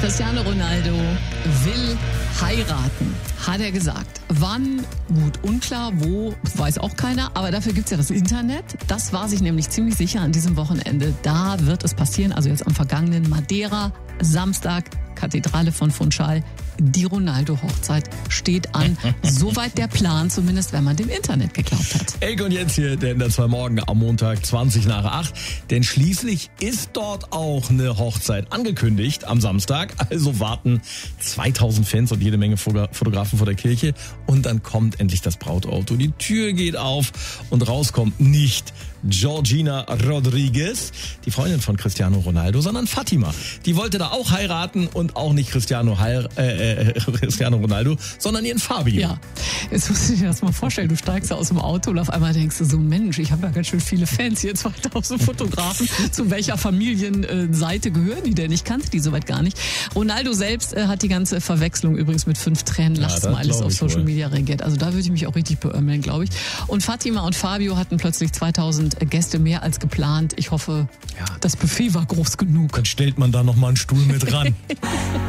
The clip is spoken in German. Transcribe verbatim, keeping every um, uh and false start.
Cristiano Ronaldo will heiraten, hat er gesagt. Wann? Gut, unklar, wo, weiß auch keiner. Aber dafür gibt's ja das Internet. Das war sich nämlich ziemlich sicher an diesem Wochenende. Da wird es passieren, also jetzt am vergangenen Madeira, Samstag, Kathedrale von Funchal. Die Ronaldo-Hochzeit steht an. Soweit der Plan, zumindest wenn man dem Internet geglaubt hat. Ey, und jetzt hier der N D R zwei Morgen am Montag zwanzig nach acht. Denn schließlich ist dort auch eine Hochzeit angekündigt am Samstag. Also warten zweitausend Fans und jede Menge Fotografen vor der Kirche. Und dann kommt endlich das Brautauto. Die Tür geht auf und rauskommt nicht Georgina Rodriguez, die Freundin von Cristiano Ronaldo, sondern Fatima. Die wollte da auch heiraten und auch nicht Cristiano, Heir, äh, äh, Cristiano Ronaldo, sondern ihren Fabio. Ja, jetzt musst du dir das mal vorstellen. Du steigst aus dem Auto und auf einmal denkst du so, Mensch, ich habe ja ganz schön viele Fans hier, zweitausend Fotografen. Zu welcher Familienseite gehören die denn? Ich kannte die soweit gar nicht. Ronaldo selbst äh, hat die ganze Verwechslung übrigens mit fünf Tränen Lachsmileys auf Social wohl. Media reagiert. Also da würde ich mich auch richtig beömmeln, glaube ich. Und Fatima und Fabio hatten plötzlich zweitausend Gäste mehr als geplant. Ich hoffe, ja. Das Buffet war groß genug. Dann stellt man da noch mal einen Stuhl mit ran.